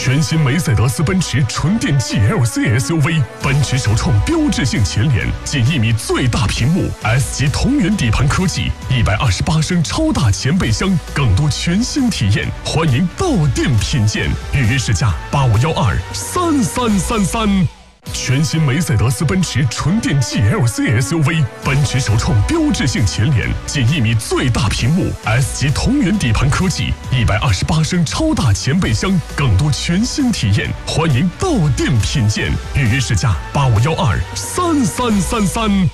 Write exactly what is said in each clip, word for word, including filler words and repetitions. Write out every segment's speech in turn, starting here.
全新梅赛德斯奔驰纯电 G L C S U V， 奔驰首创标志性前脸，近一米最大屏幕 ，S 级同源底盘科技，一百二十八升超大前备箱，更多全新体验，欢迎到店品鉴。预约试驾八五幺二三三三三。全新梅赛德斯奔驰纯电 G L C S U V， 奔驰首创标志性前脸，近一米最大屏幕 ，S 级同源底盘科技，一百二十八升超大前备箱，更多全新体验，欢迎到店品鉴。预约试驾八五幺二三三三三。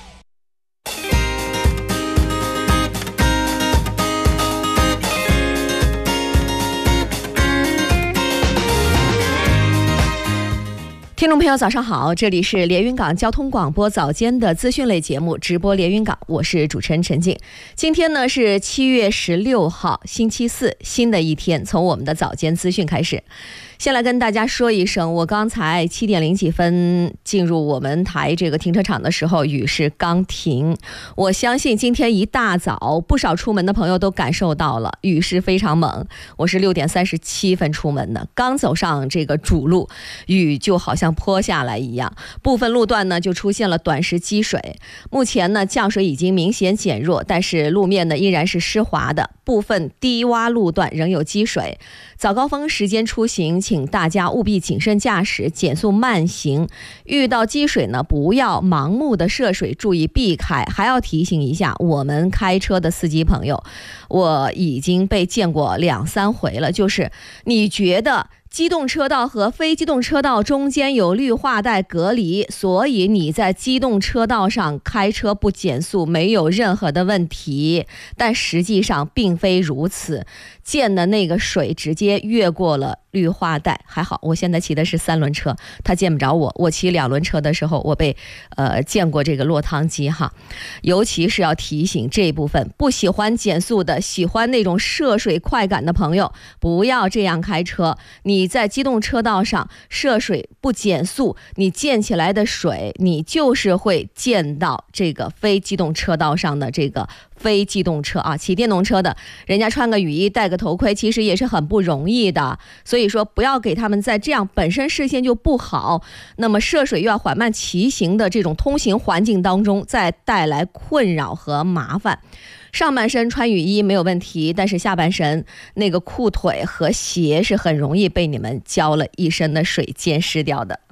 听众朋友早上好，这里是连云港交通广播早间的资讯类节目直播连云港，我是主持人陈静。今天呢是七月十六号星期四，新的一天从我们的早间资讯开始。先来跟大家说一声，我刚才七点零几分进入我们台这个停车场的时候，雨是刚停。我相信今天一大早不少出门的朋友都感受到了，雨势非常猛。我是六点三十七分出门的，刚走上这个主路，雨就好像泼下来一样，部分路段呢就出现了短时积水。目前呢降水已经明显减弱，但是路面呢依然是湿滑的，部分低洼路段仍有积水。早高峰时间出行，请大家务必谨慎驾驶，减速慢行。遇到积水呢，不要盲目的涉水，注意避开。还要提醒一下我们开车的司机朋友，我已经被见过两三回了，就是你觉得机动车道和非机动车道中间有绿化带隔离，所以你在机动车道上开车不减速没有任何的问题，但实际上并非如此。溅的那个水直接越过了绿化带，还好我现在骑的是三轮车，它溅不着我。我骑两轮车的时候，我被呃溅过这个落汤鸡哈。尤其是要提醒这一部分不喜欢减速的、喜欢那种涉水快感的朋友，不要这样开车。你在机动车道上涉水不减速，你溅起来的水，你就是会溅到这个非机动车道上的这个非机动车啊，骑电动车的人家穿个雨衣戴个头盔其实也是很不容易的，所以说不要给他们在这样本身视线就不好，那么涉水又要缓慢骑行的这种通行环境当中再带来困扰和麻烦。上半身穿雨衣没有问题，但是下半身那个裤腿和鞋是很容易被你们浇了一身的水溅湿掉的。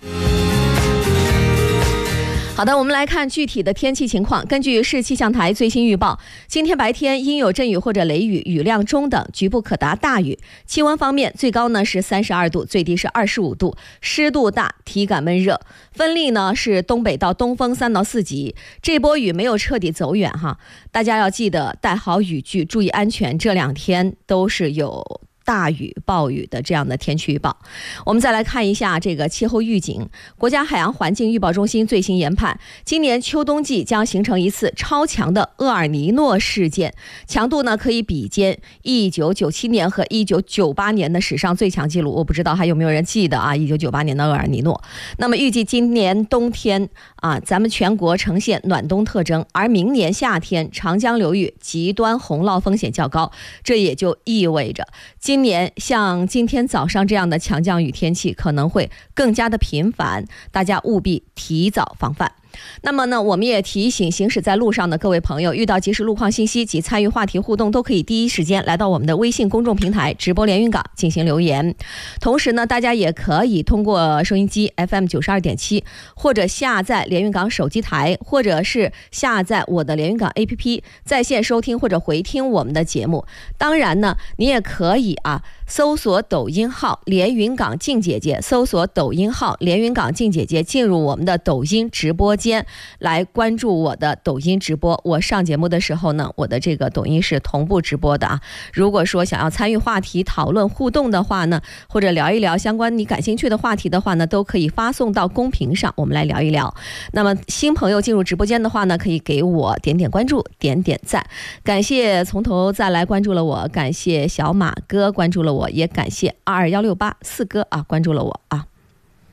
好的，我们来看具体的天气情况。根据市气象台最新预报，今天白天阴有阵雨或者雷雨，雨量中等，局部可达大雨。气温方面，最高呢是三十二度，最低是二十五度，湿度大，体感闷热。风力呢是东北到东风三到四级。这波雨没有彻底走远哈，大家要记得带好雨具，注意安全。这两天都是有大雨暴雨的这样的天气预报。我们再来看一下这个气候预警。国家海洋环境预报中心最新研判，今年秋冬季将形成一次超强的厄尔尼诺事件，强度呢可以比肩一九九七年和一九九八年的史上最强记录。我不知道还有没有人记得啊一九九八年的厄尔尼诺。那么预计今年冬天啊咱们全国呈现暖冬特征，而明年夏天长江流域极端洪涝风险较高，这也就意味着今年像今天早上这样的强降雨天气可能会更加的频繁，大家务必提早防范。那么呢，我们也提醒行驶在路上的各位朋友，遇到即时路况信息及参与话题互动，都可以第一时间来到我们的微信公众平台直播连云港进行留言。同时呢，大家也可以通过收音机 F M 九十二点七，或者下载连云港手机台，或者是下载我的连云港 A P P 在线收听或者回听我们的节目。当然呢，你也可以啊搜索抖音号连云港静姐姐，搜索抖音号连云港静姐姐，进入我们的抖音直播间来关注我的抖音直播。我上节目的时候呢，我的这个抖音是同步直播的啊。如果说想要参与话题讨论互动的话呢，或者聊一聊相关你感兴趣的话题的话呢，都可以发送到公屏上，我们来聊一聊。那么新朋友进入直播间的话呢，可以给我点点关注，点点赞。感谢从头再来关注了我，感谢小马哥关注了我，也感谢二二一六八四哥啊关注了我啊。